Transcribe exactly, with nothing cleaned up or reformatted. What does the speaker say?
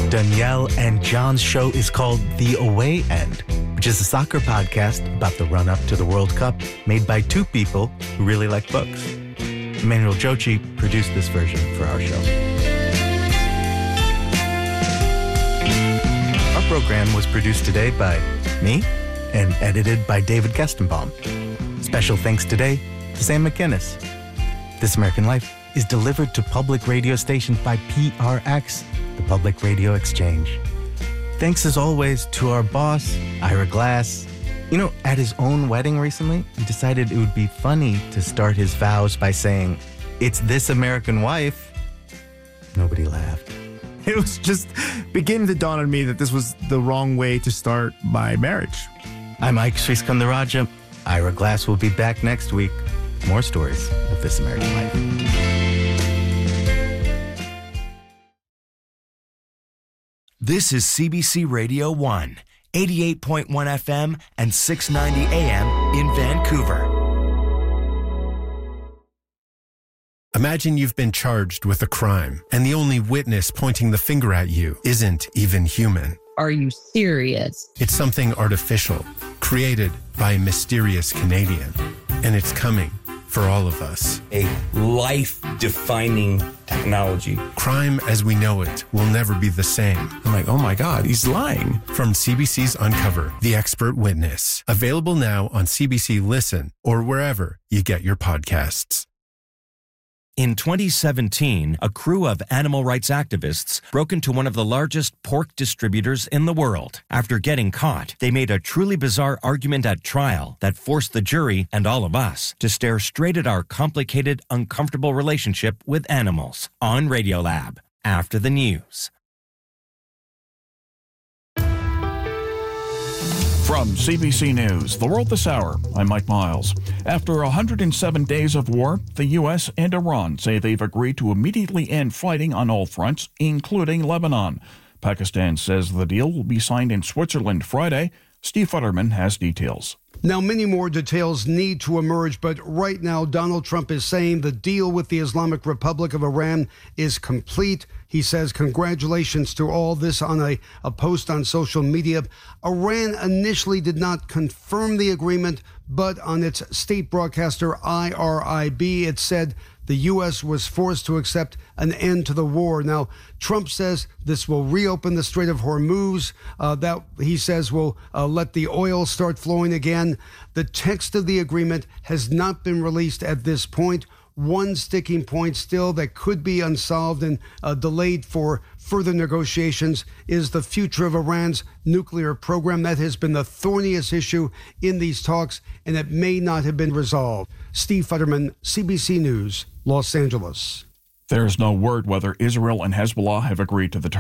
Danielle and John's show is called The Away End, which is a soccer podcast about the run-up to the World Cup made by two people who really like books. Emmanuel Jochi produced this version for our show. Our program was produced today by me and edited by David Kestenbaum. Special thanks today to Sam McInnes. This American Life is delivered to public radio stations by P R X, the Public Radio Exchange. Thanks as always to our boss, Ira Glass. You know, at his own wedding recently, he decided it would be funny to start his vows by saying, "It's this American wife." Nobody laughed. It was just beginning to dawn on me that this was the wrong way to start my marriage. I'm Mike Sriskandarajah. Ira Glass will be back next week. More stories of This American Life. This is C B C Radio one, eighty-eight point one F M and six ninety A M in Vancouver. Imagine you've been charged with a crime, and the only witness pointing the finger at you isn't even human. Are you serious? It's something artificial, created by a mysterious Canadian, and it's coming for all of us. A life-defining technology. Crime as we know it will never be the same. I'm like, oh my God, he's lying. From C B C's Uncover, The Expert Witness. Available now on C B C Listen or wherever you get your podcasts. In twenty seventeen, a crew of animal rights activists broke into one of the largest pork distributors in the world. After getting caught, they made a truly bizarre argument at trial that forced the jury and all of us to stare straight at our complicated, uncomfortable relationship with animals. On Radiolab, after the news. From C B C News, The World This Hour, I'm Mike Miles. After one hundred seven days of war, the U S and Iran say they've agreed to immediately end fighting on all fronts, including Lebanon. Pakistan says the deal will be signed in Switzerland Friday. Steve Futterman has details. Now, many more details need to emerge, but right now Donald Trump is saying the deal with the Islamic Republic of Iran is complete. He says congratulations to all this on a, a post on social media. Iran initially did not confirm the agreement, but on its state broadcaster I R I B, it said the U S was forced to accept an end to the war. Now, Trump says this will reopen the Strait of Hormuz. Uh, that, he says, will uh, let the oil start flowing again. The text of the agreement has not been released at this point. One sticking point still that could be unsolved and uh, delayed for further negotiations is the future of Iran's nuclear program. That has been the thorniest issue in these talks, and it may not have been resolved. Steve Futterman, C B C News, Los Angeles. There is no word whether Israel and Hezbollah have agreed to the